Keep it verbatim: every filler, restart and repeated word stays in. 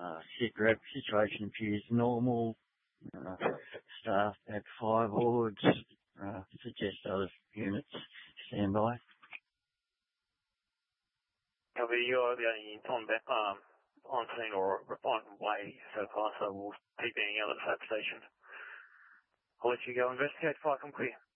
Uh, sit rep situation appears normal. Uh, staff at fire boards. Uh, suggest other units stand by. Copy, you are the only on, um, on scene or on way so far, so we'll keep any other substation. I'll let you go investigate, fire come clear.